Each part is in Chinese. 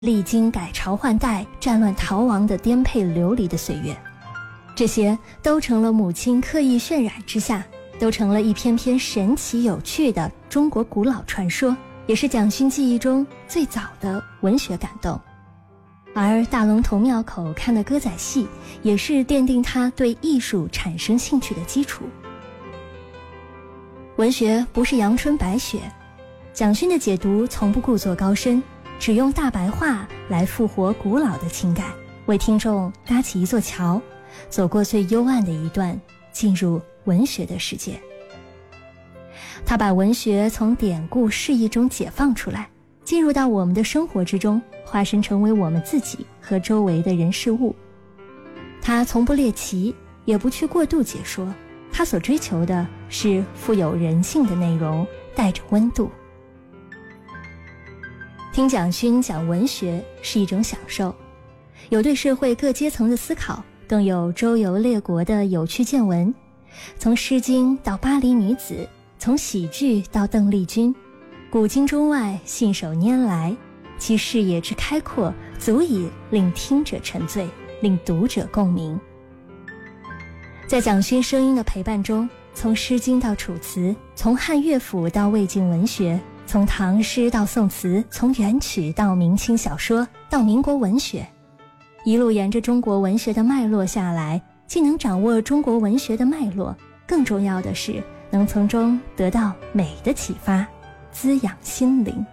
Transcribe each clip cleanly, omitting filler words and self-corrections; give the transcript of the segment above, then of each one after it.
历经改朝换代、战乱逃亡的颠沛流离的岁月，这些都成了母亲刻意渲染之下，都成了一篇篇神奇有趣的中国古老传说，也是蒋勋记忆中最早的文学感动。而大龙峒庙口看的歌仔戏，也是奠定他对艺术产生兴趣的基础。文学不是阳春白雪，蒋勋的解读从不故作高深，只用大白话来复活古老的情感，为听众搭起一座桥，走过最幽暗的一段，进入文学的世界。他把文学从典故释义中解放出来，进入到我们的生活之中，化身成为我们自己和周围的人事物。他从不猎奇，也不去过度解说，他所追求的是富有人性的内容，带着温度。听蒋勋讲文学是一种享受，有对社会各阶层的思考，更有周游列国的有趣见闻。从《诗经》到巴黎女子，从喜剧到邓丽君，古今中外信手拈来，其视野之开阔，足以令听者沉醉，令读者共鸣。在蒋勋声音的陪伴中，从《诗经》到《楚辞》，从汉乐府到魏晋文学，从唐诗到宋词，从元曲到明清小说，到民国文学，一路沿着中国文学的脉络下来，既能掌握中国文学的脉络，更重要的是能从中得到美的启发，滋养心灵。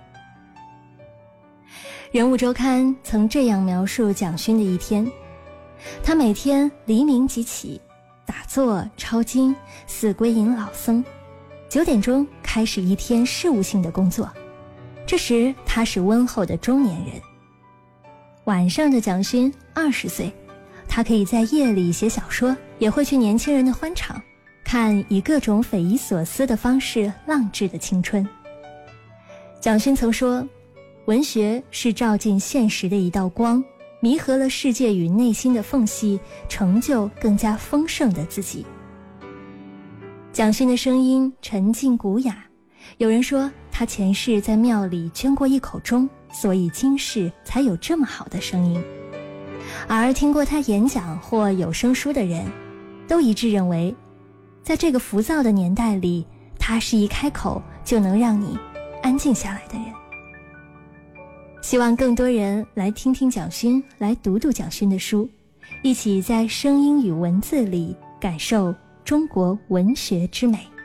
人物周刊曾这样描述蒋勋的一天：他每天黎明即起，打坐抄经，似归隐老僧，9点钟开始一天事务性的工作。这时他是温厚的中年人。晚上的蒋勋20岁，他可以在夜里写小说，也会去年轻人的欢场，看以各种匪夷所思的方式浪掷的青春。蒋勋曾说，文学是照进现实的一道光，弥合了世界与内心的缝隙，成就更加丰盛的自己。蒋勋的声音沉静古雅，有人说他前世在庙里捐过一口钟，所以今世才有这么好的声音。而听过他演讲或有声书的人，都一致认为，在这个浮躁的年代里，他是一开口就能让你安静下来的人。希望更多人来听听蒋勋，来读读蒋勋的书，一起在声音与文字里感受中国文学之美。